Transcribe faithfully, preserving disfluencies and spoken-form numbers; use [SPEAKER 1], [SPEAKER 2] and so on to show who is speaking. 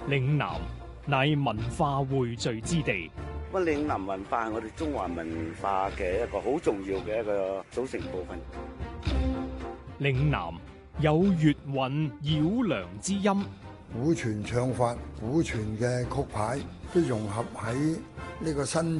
[SPEAKER 1] 嶺南乃文化匯聚之地。
[SPEAKER 2] 咁嶺南文化係我哋中華文化嘅一個好重要嘅一個組成部分。
[SPEAKER 1] 嶺南有粵韻繞梁之音，
[SPEAKER 3] 古傳唱法、古傳嘅曲牌都融合喺呢個新